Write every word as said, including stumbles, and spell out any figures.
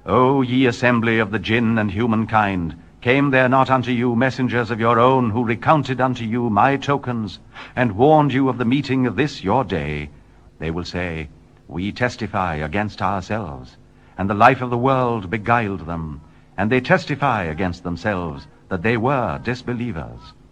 O ye assembly of the jinn and humankind, came there not unto you messengers of your own, who recounted unto you my tokens, and warned you of the meeting of this your day? They will say, We testify against ourselves, and the life of the world beguiled them, and they testify against themselves that they were disbelievers.